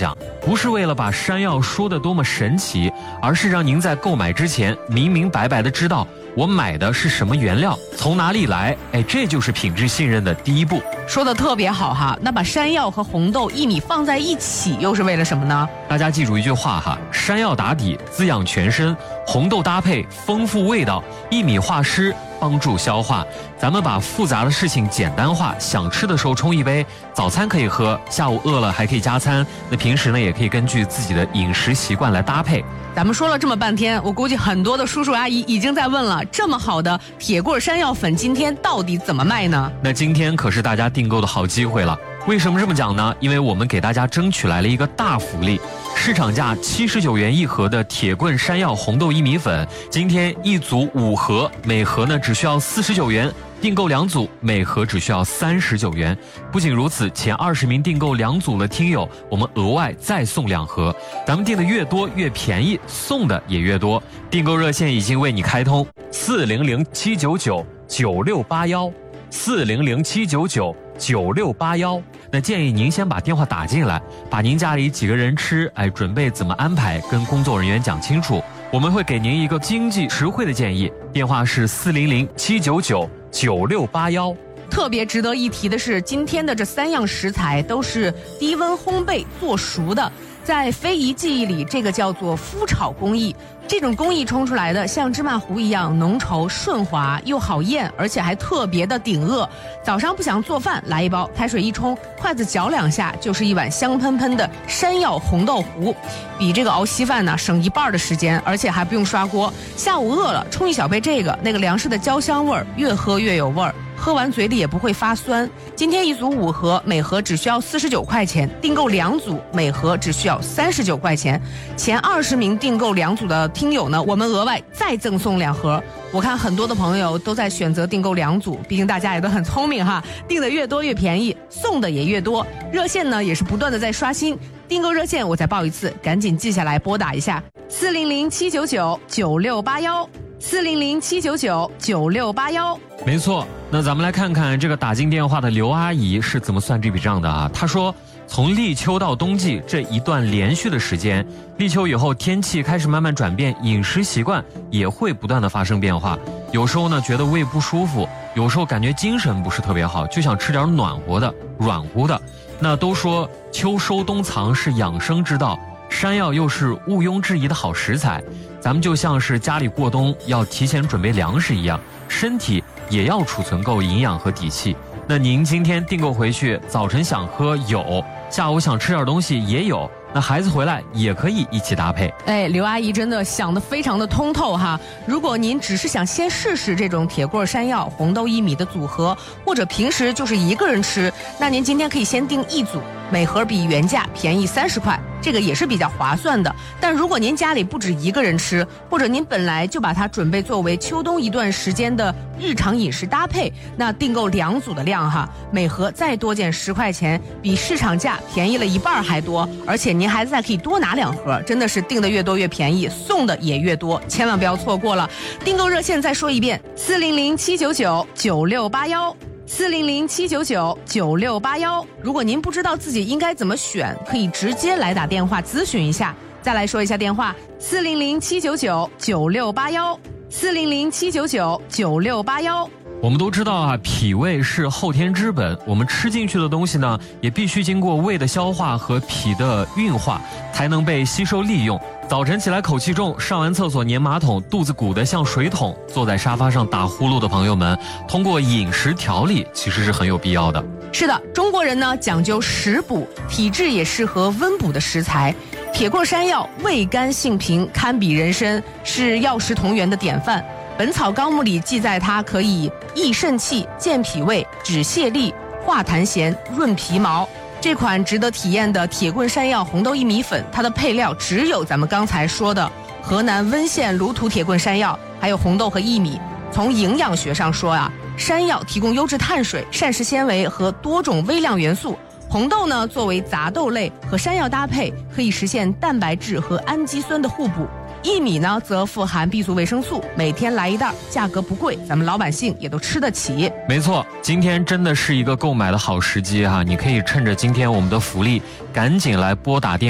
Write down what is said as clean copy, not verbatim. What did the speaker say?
讲，不是为了把山药说得多么神奇，而是让您在购买之前明明白白的知道我买的是什么原料，从哪里来，这就是品质信任的第一步。 说的特别好哈，那把山药和红豆、薏米放在一起又是为了什么呢？ 大家记住一句话哈，山药打底滋养全身，红豆搭配丰富味道，薏米化湿帮助消化。咱们把复杂的事情简单化，想吃的时候冲一杯，早餐可以喝，下午饿了还可以加餐，那平时呢也可以根据自己的饮食习惯来搭配。 咱们说了这么半天，我估计很多的叔叔阿姨已经在问了，这么好的铁棍山药粉今天到底怎么卖呢？ 那今天可是大家订购的好机会了。为什么这么讲呢？因为我们给大家争取来了一个大福利，市场价79元一盒的铁棍山药红豆薏米粉，今天一组5盒，每盒呢只需要49元，订购2组，每盒只需要39元。不仅如此，前20名订购2组的听友，我们额外再送2盒。咱们订的越多越便宜，送的也越多。订购热线已经为你开通，400-799-9681，400-799-9681。那建议您先把电话打进来，把您家里几个人吃，准备怎么安排，跟工作人员讲清楚，我们会给您一个经济实惠的建议。电话是400-799-9681。 特别值得一提的是，今天的这3样食材都是低温烘焙做熟的，在非遗技艺里，这个叫做麸炒工艺。这种工艺冲出来的像芝麻糊一样浓稠顺滑，又好咽，而且还特别的顶饿。早上不想做饭，来一包，开水一冲，筷子搅2下，就是一碗香喷喷的山药红豆糊，比这个熬稀饭呢省1半的时间，而且还不用刷锅。下午饿了，冲一小杯这个，那个粮食的焦香味儿，越喝越有味儿。喝完嘴里也不会发酸。今天一组5盒，每盒只需要49块钱，订购2组，每盒只需要39块钱。前20名订购2组的听友呢，我们额外再赠送2盒。我看很多的朋友都在选择订购2组，毕竟大家也都很聪明哈，订的越多越便宜，送的也越多。热线呢也是不断的在刷新，订购热线我再报一次，赶紧记下来拨打一下，400-799-9681，400-799-9681。 没错，那咱们来看看这个打进电话的刘阿姨是怎么算这笔账的啊？她说，从立秋到冬季这一段连续的时间，立秋以后天气开始慢慢转变，饮食习惯也会不断的发生变化。有时候呢觉得胃不舒服，有时候感觉精神不是特别好，就想吃点暖和的、软乎的。那都说秋收冬藏是养生之道，山药又是毋庸置疑的好食材，咱们就像是家里过冬要提前准备粮食一样，身体也要储存够营养和底气。那您今天订购回去，早晨想喝有，下午想吃点东西也有，那孩子回来也可以一起搭配。 刘阿姨真的想得非常的通透哈。如果您只是想先试试这种铁棍山药红豆薏米的组合，或者平时就是一个人吃，那您今天可以先订1组，每盒比原价便宜30块，这个也是比较划算的。但如果您家里不止一个人吃，或者您本来就把它准备作为秋冬一段时间的日常饮食搭配，那订购2组的量哈，每盒再多减10块钱，比市场价便宜了1半还多，而且您还再可以多拿2盒，真的是订的越多越便宜，送的也越多，千万不要错过了。订购热线再说一遍，400-799-9681，400-799-9681。如果您不知道自己应该怎么选，可以直接来打电话咨询一下。再来说一下电话，400-799-9681，400-799-9681。 我们都知道啊，脾胃是后天之本，我们吃进去的东西呢，也必须经过胃的消化和脾的运化，才能被吸收利用。早晨起来口气重，上完厕所粘马桶，肚子鼓得像水桶，坐在沙发上打呼噜的朋友们，通过饮食调理其实是很有必要的。 是的，中国人呢讲究食补，体质也适合温补的食材。铁棍山药味甘性平，堪比人参，是药食同源的典范。本草纲目里记载它可以益肾气、健脾胃、止泻痢、化痰涎、润皮毛。这款值得体验的铁棍山药红豆薏米粉，它的配料只有咱们刚才说的河南温县芦土铁棍山药，还有红豆和薏米。从营养学上说啊，山药提供优质碳水、膳食纤维和多种微量元素。红豆呢，作为杂豆类，和山药搭配，可以实现蛋白质和氨基酸的互补。薏米呢则富含 B 族维生素，每天来1袋，价格不贵，咱们老百姓也都吃得起。 没错，今天真的是一个购买的好时机哈，你可以趁着今天我们的福利，赶紧来拨打电话